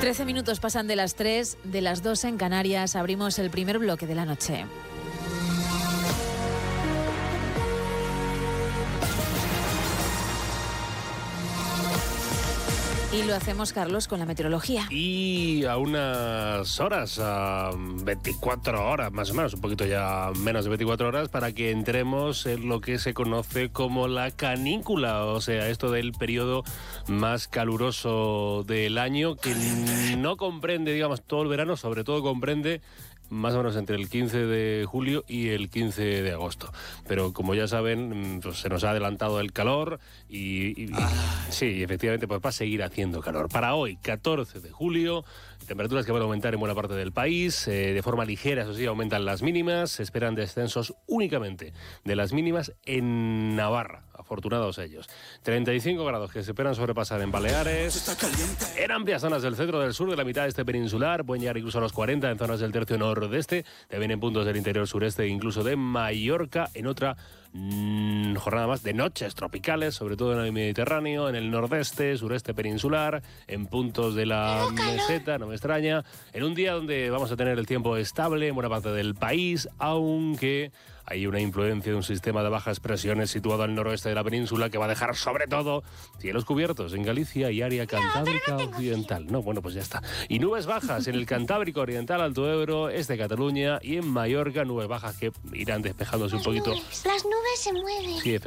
13 minutos pasan de las 3, de las 2 en Canarias. Abrimos el primer bloque de la noche. Y lo hacemos, Carlos, con la meteorología. Y a unas horas, a 24 horas más o menos, un poquito ya menos de 24 horas, para que entremos en lo que se conoce como la canícula, o sea, esto del periodo más caluroso del año, que no comprende, digamos, todo el verano, sobre todo comprende más o menos entre el 15 de julio y el 15 de agosto. Pero como ya saben, pues se nos ha adelantado el calor y sí, efectivamente, pues va a seguir haciendo calor. Para hoy, 14 de julio, temperaturas que van a aumentar en buena parte del país, de forma ligera, eso sí, aumentan las mínimas, se esperan descensos únicamente de las mínimas en Navarra, afortunados ellos. 35 grados que se esperan sobrepasar en Baleares, en amplias zonas del centro, del sur, de la mitad este peninsular, pueden llegar incluso a los 40 en zonas del tercio nordeste, también en puntos del interior sureste, incluso de Mallorca, en otra jornada más de noches tropicales, sobre todo en el Mediterráneo, en el nordeste, sureste peninsular, en puntos de la meseta, no me extraña, en un día donde vamos a tener el tiempo estable en buena parte del país, aunque hay una influencia de un sistema de bajas presiones situado al noroeste de la península que va a dejar sobre todo cielos cubiertos en Galicia y área cantábrica occidental. No, bueno, pues ya está. Y nubes bajas en el Cantábrico Oriental, Alto Ebro, este de Cataluña y en Mallorca, nubes bajas que irán despejándose un poquito. Las nubes se mueven. Sí,